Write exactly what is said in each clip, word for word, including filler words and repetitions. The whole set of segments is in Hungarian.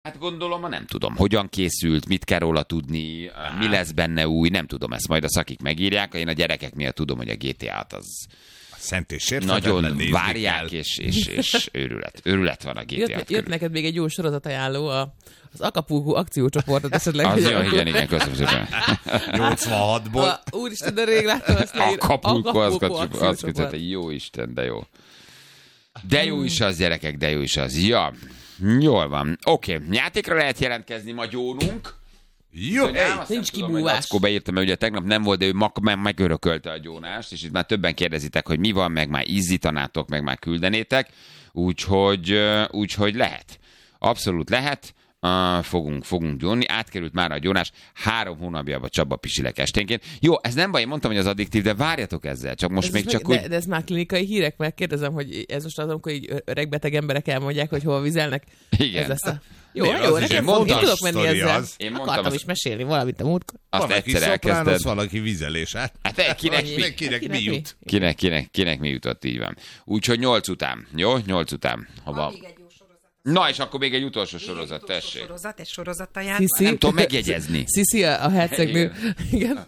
Hát gondolom, nem tudom, hogyan készült, mit kell róla tudni, ah. mi lesz benne új, nem tudom, ezt majd a szakik megírják. Én a gyerekek miatt tudom, hogy a gé té á-t az szent és nagyon várják, és, és, és őrület. Őrület van a gé té á jött, jött neked még egy jó sorozatajánló, a, az Acapulco akciócsoportot esetleg. Az jó, igen, igen, köszönöm szépen. nyolcvanhatból. A, úristen, de rég láttam azt. Acapulco, azt kötött, jó Isten, de jó. De jó is az, gyerekek, de jó is az. Ja, jól van. Oké, okay. Játékra lehet jelentkezni, ma gyónunk. Jó, nincs kibúvás. Akkor beírtam, mert ugye tegnap nem volt, de ő mag, meg, megörökölte a gyónást, és itt már többen kérdezitek, hogy mi van, meg már izzítanátok, meg már küldenétek. Úgyhogy, úgyhogy lehet. Abszolút lehet. Uh, fogunk, fogunk gyónni. Átkerült már a gyónás három hónapjába Csaba pisilek esténként. Jó, ez nem baj, én mondtam, hogy az addiktív, de várjatok ezzel. Csak most ez még meg, csak de, úgy... de ez már klinikai hírek, meg kérdezem, hogy ez most az, amikor így öregbeteg emberek elmondják, hogy hova vizelnek. Igen. Ez lesz a... Jó, nem, jó, nekem fog, én tudok menni ezzel. Az. Én akartam az... is mesélni valamit a múltkor. Azt valaki egyszer szopránosz, elkezdted. valaki vizelés. Hát, hát kinek, mi, kinek, kinek mi jut? Kinek, kinek, kinek mi jutott, így van. Úgyhogy nyolc után, jó? Nyolc után. Ha van. Na, és akkor még egy utolsó sorozat, tessék. Sorozat, egy sorozattajánló. Nem tudom megjegyezni. Sziszi a hercegnő. Igen.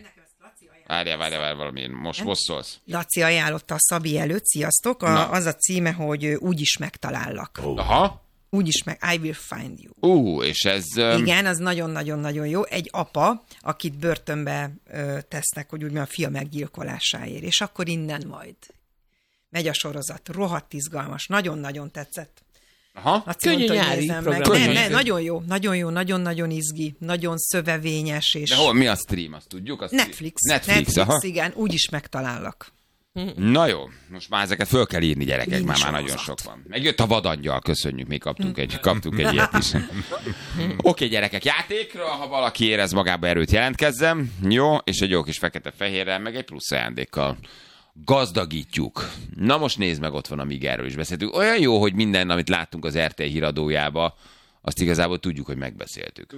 Várjál, várjál, várjál, valami, most, most szólsz. Laci ajánlotta a Szabi előtt, sziasztok. A, az a címe, hogy Úgy is megtalállak. Oh. Aha. Úgy is meg, I will find you. Ú, uh, és ez... Um... Igen, az nagyon-nagyon-nagyon jó. Egy apa, akit börtönbe ö, tesznek, hogy úgy a fia meggyilkolásáért. És akkor innen majd megy a sorozat. Rohadt izgalmas. Nagyon-nagyon tetszett. Aha. Laci, könnyű mondta, nyári program. Ne, ne, nagyon jó, nagyon jó, nagyon-nagyon izgi, nagyon szövevényes. És... De hol, mi a stream, azt tudjuk? Azt Netflix. Netflix, Netflix aha. igen, úgy is megtalállak. Na jó, most már ezeket föl kell írni, gyerekek, Nincs már, már nagyon sok van. Megjött a vadangyal, köszönjük, még kaptunk egy, kaptunk egy ilyet is. Oké, okay, gyerekek, játékra, ha valaki érez magába erőt, jelentkezzem. Jó, és egy jó kis fekete-fehérrel, meg egy plusz ajándékkal gazdagítjuk. Na most nézd meg, ott van, amíg erről is beszéltünk. Olyan jó, hogy minden, amit láttunk az er té híradójába, azt igazából tudjuk, hogy megbeszéltük.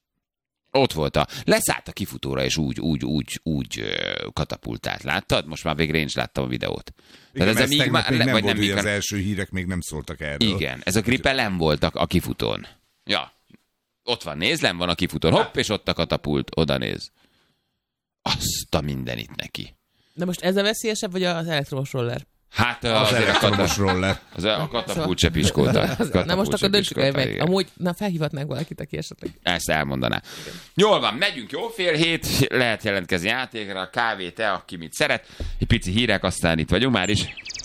Ott volt a... Leszállt a kifutóra, és úgy, úgy, úgy, úgy katapultált. Láttad? Most már végre én is láttam a videót. Igen, ez még már, még nem vagy volt, nem, hogy az első hírek még nem szóltak erről. Igen, ez a gripelem voltak a kifutón. Ja. Ott van, nézd, nem van a kifutón. Hopp, és ott a katapult. Oda néz. Azt a mindenit neki. De most ez a veszélyesebb, vagy az elektromos roller? Hát az elektromos roller. Az a katapult se piskolta. Na most akkor döntsük el meg. Amúgy, na felhívhatnánk valakit, aki esetleg. Ezt elmondaná. Jól van, megyünk, jó? Fél hét, lehet jelentkezni játékra, kávé, te, aki mit szeret. Egy pici hírek, aztán itt vagyunk már is.